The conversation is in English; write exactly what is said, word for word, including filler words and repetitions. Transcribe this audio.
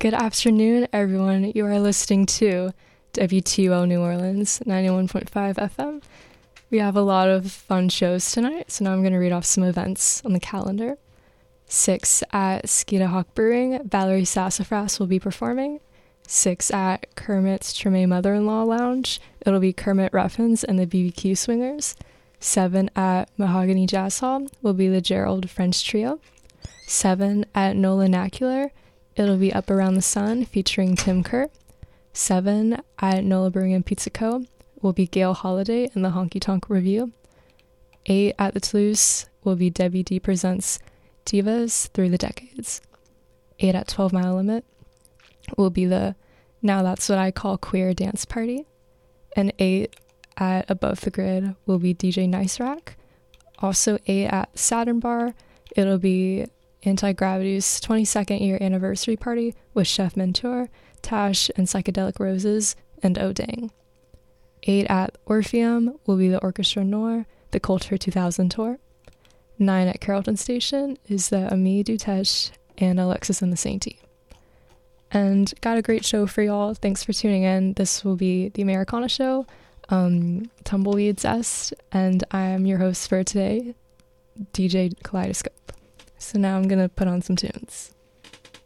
Good afternoon, everyone. You are listening to W T U L New Orleans, ninety-one point five F M. We have a lot of fun shows tonight, so now I'm going to read off some events on the calendar. six at Skeeta Hawk Brewing, Valerie Sassafras will be performing. six at Kermit's Treme Mother-in-Law Lounge, it'll be Kermit Ruffins and the B B Q Swingers. seven at Mahogany Jazz Hall will be the Gerald French Trio. seven at Nolanacular, it'll be Up Around the Sun featuring Tim Kerr. seven at Nola Brewing and Pizza Co. will be Gail Holiday and the Honky Tonk Review. eight at the Toulouse will be Debbie D Presents Divas Through the Decades. eight at twelve Mile Limit will be the Now That's What I Call Queer Dance Party. And eight at Above the Grid will be D J Nice Rack. Also eight at Saturn Bar, it'll be Anti-Gravity's twenty-second year anniversary party with Chef Mentor, Tash and Psychedelic Roses, and Oh Dang. eight at Orpheum will be the Orchestra Noir, the Culture two thousand tour. nine at Carrollton Station is the Ami Dutesh and Alexis and the Sainty. And got a great show for y'all. Thanks for tuning in. This will be the Americana Show, um, Tumbleweeds-est, and I'm your host for today, D J Kaleidoscope. So now I'm gonna put on some tunes.